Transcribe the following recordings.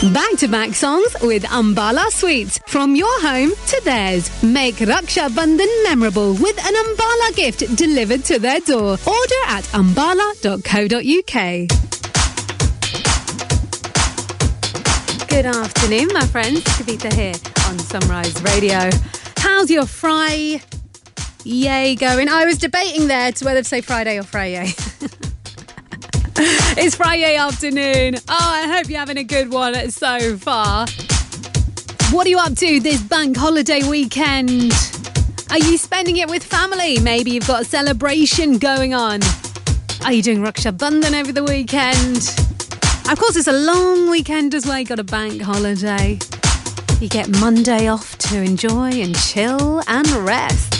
Back-to-back songs with Ambala Sweets. From your home to theirs. Make Raksha Bandhan memorable with an Ambala gift delivered to their door. Order at ambala.co.uk. Good afternoon, my friends. Kavita here on Sunrise Radio. How's your Friday going? I was debating there to whether to say Friday or Friday. It's Friday afternoon. Oh, I hope you're having a good one so far. What are you up to this bank holiday weekend? Are you spending it with family? Maybe you've got a celebration going on. Are you doing Raksha Bandhan over the weekend? Of course, it's a long weekend as well. You got a bank holiday. You get Monday off to enjoy and chill and rest.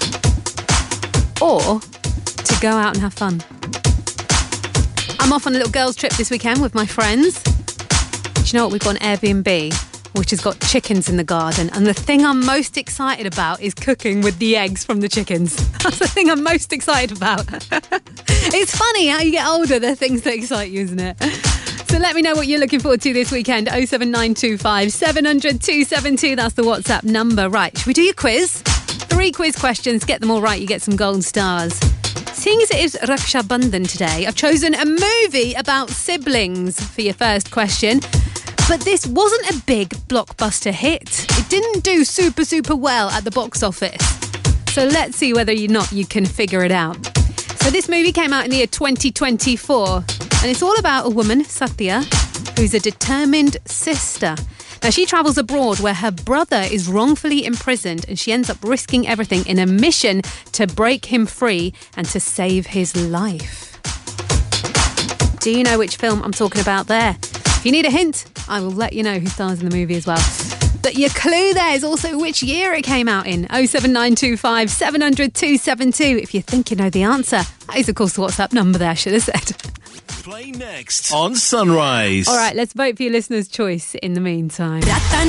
Or to go out and have fun. I'm off on a little girls' trip this weekend with my friends. Do you know what? We've got an Airbnb which has got chickens in the garden, and the thing I'm most excited about is cooking with the eggs from the chickens. That's the thing I'm most excited about. It's funny how you get older, there are things that excite you, isn't it? So let me know what you're looking forward to this weekend. 07925 700 272. That's the WhatsApp number. Right, should we do your quiz? 3 quiz questions. Get them all right, you get some gold stars. Seeing as it is Raksha Bandhan today, I've chosen a movie about siblings for your first question. But this wasn't a big blockbuster hit. It didn't do super well at the box office. So let's see whether or not you can figure it out. So this movie came out in the year 2024. And it's all about a woman, Satya, who's a determined sister. Now, she travels abroad where her brother is wrongfully imprisoned, and she ends up risking everything in a mission to break him free and to save his life. Do you know which film I'm talking about there? If you need a hint, I will let you know who stars in the movie as well. But your clue there is also which year it came out in. 07925 700 272. If you think you know the answer, that is, of course, the WhatsApp number there, I should have said. Play next on Sunrise. All right, let's vote for your listener's choice in the meantime.